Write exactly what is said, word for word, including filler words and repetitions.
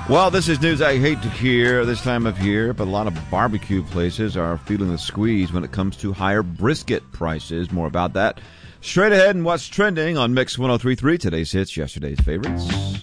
Well, this is news I hate to hear this time of year, but a lot of barbecue places are feeling the squeeze when it comes to higher brisket prices. More about that straight ahead and what's trending on Mix one oh three point three. Today's hits, yesterday's favorites.